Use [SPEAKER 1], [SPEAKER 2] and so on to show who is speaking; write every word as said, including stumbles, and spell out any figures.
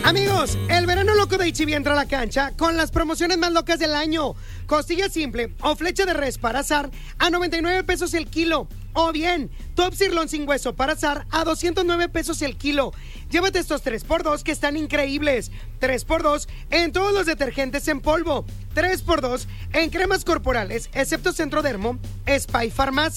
[SPEAKER 1] Amigos, el verano loco de H E B entra a la cancha con las promociones más locas del año. Costilla simple o flecha de res para asar a noventa y nueve pesos el kilo. O bien, top sirloin sin hueso para asar a doscientos nueve pesos el kilo. Llévate estos tres por dos que están increíbles. tres por dos en todos los detergentes en polvo. tres por dos en cremas corporales, excepto Centrodermo, Spa y Farmacia.